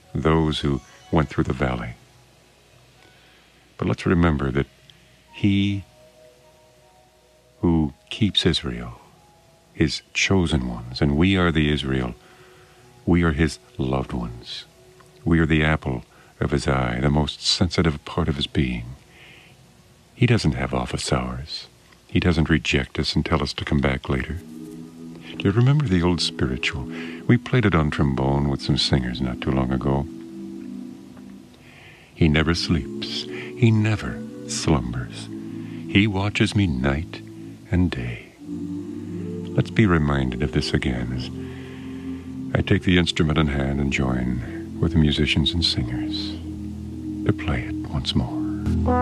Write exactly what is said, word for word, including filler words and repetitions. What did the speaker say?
those who went through the valley. But let's remember that he who keeps Israel, his chosen ones, and we are the Israel, we are his loved ones. We are the apple of his eye, the most sensitive part of his being. He doesn't have office hours. He doesn't reject us and tell us to come back later. Do you remember the old spiritual? We played it on trombone with some singers not too long ago. He never sleeps. He never slumbers. He watches me night and day. Let's be reminded of this again as I take the instrument in hand and join with the musicians and singers to play it once more.